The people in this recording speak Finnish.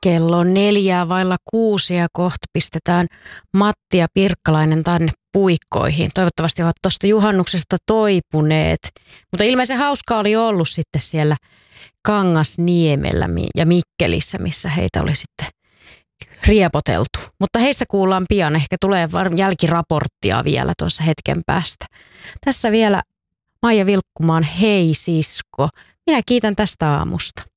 Kello on 6:04 ja kohta pistetään Matti ja Pirkkalainen tänne puikkoihin. Toivottavasti ovat tuosta juhannuksesta toipuneet. Mutta ilmeisen hauskaa oli ollut sitten siellä Kangasniemellä ja Mikkelissä, missä heitä oli sitten riepoteltu. Mutta heistä kuullaan pian. Ehkä tulee jälkiraporttia vielä tuossa hetken päästä. Tässä vielä Maija Vilkkumaan Hei sisko. Minä kiitän tästä aamusta.